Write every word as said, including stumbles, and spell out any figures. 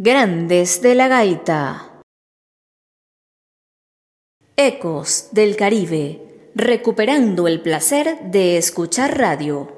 Grandes de la gaita. Ecos del Caribe, recuperando el placer de escuchar radio.